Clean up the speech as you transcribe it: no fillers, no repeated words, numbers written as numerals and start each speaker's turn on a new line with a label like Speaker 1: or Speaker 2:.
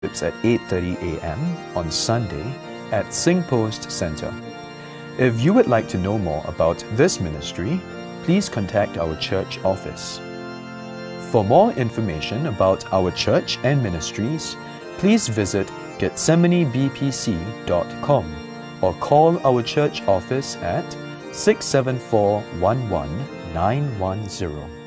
Speaker 1: at 8:30 a.m. on Sunday at Singpost Center. If you would like to know more about this ministry, please contact our church office. For more information about our church and ministries, please visit GethsemaneBPC.com or call our church office at 674 11910.